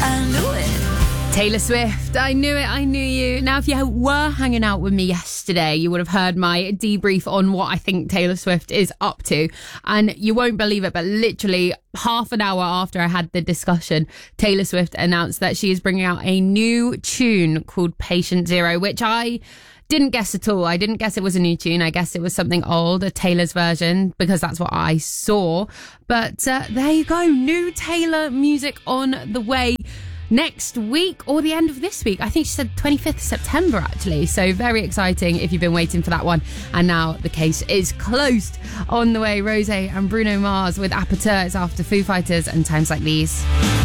I knew it. Taylor Swift, I knew it, I knew you. Now, if you were hanging out with me yesterday, you would have heard my debrief on what I think Taylor Swift is up to. And you won't believe it, but literally half an hour after I had the discussion, Taylor Swift announced that she is bringing out a new tune called Patient Zero, which I didn't guess at all. I didn't guess it was a new tune. I guess it was something old, a Taylor's version, because that's what I saw. But there you go, new Taylor music on the way next week or the end of this week. I think she said 25th September actually, so very exciting if you've been waiting for that one. And now the case is closed. On the way, Rosé and Bruno Mars with Aperture. It's after Foo Fighters and Times Like These.